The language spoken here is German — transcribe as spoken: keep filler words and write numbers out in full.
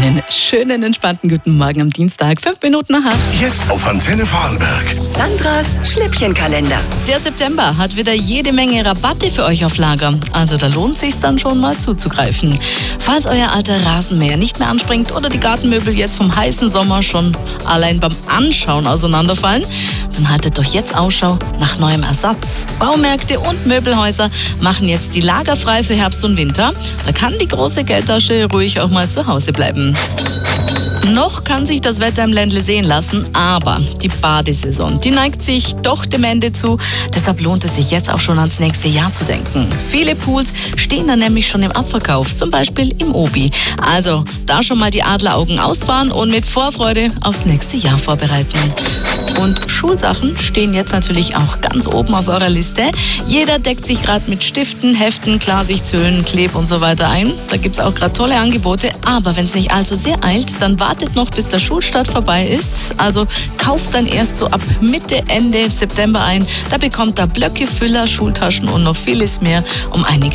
Einen schönen, entspannten guten Morgen am Dienstag, fünf Minuten nach acht. Jetzt auf Antenne Vorarlberg. Sandras Schnäppchenkalender. Der September hat wieder jede Menge Rabatte für euch auf Lager. Also da lohnt es sich dann schon mal zuzugreifen. Falls euer alter Rasenmäher nicht mehr anspringt oder die Gartenmöbel jetzt vom heißen Sommer schon allein beim Anschauen auseinanderfallen, dann haltet doch jetzt Ausschau nach neuem Ersatz. Baumärkte und Möbelhäuser machen jetzt die Lager frei für Herbst und Winter. Da kann die große Geldtasche ruhig auch mal zu Hause bleiben. Noch kann sich das Wetter im Ländle sehen lassen, aber die Badesaison, die neigt sich doch dem Ende zu. Deshalb lohnt es sich jetzt auch schon ans nächste Jahr zu denken. Viele Pools stehen dann nämlich schon im Abverkauf, zum Beispiel im Obi. Also da schon mal die Adleraugen ausfahren und mit Vorfreude aufs nächste Jahr vorbereiten. Und Schulsachen stehen jetzt natürlich auch ganz oben auf eurer Liste. Jeder deckt sich gerade mit Stiften, Heften, Klarsichtshüllen, Kleb und so weiter ein. Da gibt es auch gerade tolle Angebote. Aber wenn es nicht allzu sehr eilt, dann wartet noch, bis der Schulstart vorbei ist. Also kauft dann erst so ab Mitte, Ende September ein. Da bekommt ihr Blöcke, Füller, Schultaschen und noch vieles mehr um einige